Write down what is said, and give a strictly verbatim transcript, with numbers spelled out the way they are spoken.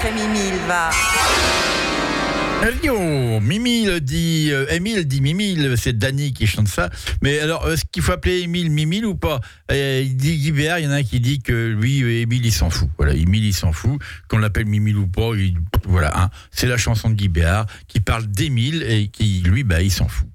après Mimile, va. Yo, Mimile dit, euh, Émile dit Mimile, c'est Dany qui chante ça. Mais alors, est-ce qu'il faut appeler Émile Mimile ou pas? euh, Il dit Guibert, il y en a un qui dit que lui, euh, Émile, il s'en fout. Voilà, Émile, il s'en fout. Qu'on l'appelle Mimile ou pas, il, voilà, hein, c'est la chanson de Guibert qui parle d'Émile et qui, lui, bah, il s'en fout.